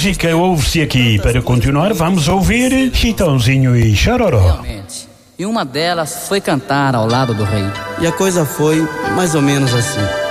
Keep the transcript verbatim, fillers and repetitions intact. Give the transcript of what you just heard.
música ouve-se aqui. Para continuar, vamos ouvir Chitãozinho e Chororó. Realmente. E uma delas foi cantar ao lado do rei. E a coisa foi mais ou menos assim.